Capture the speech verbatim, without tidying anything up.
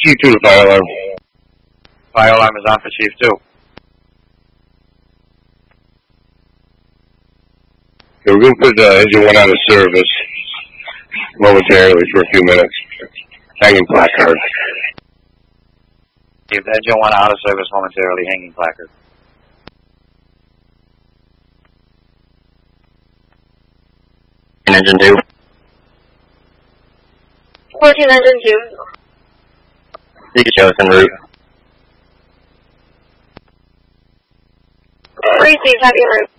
Chief two to fire alarm. Fire alarm is on for Chief two. Yeah, we're going to put uh, engine one out of service momentarily for a few minutes. Hanging placard. Keep engine one out of service momentarily, hanging placard. Engine two. fourteen engine two. You can show us en route. Received, happy en route.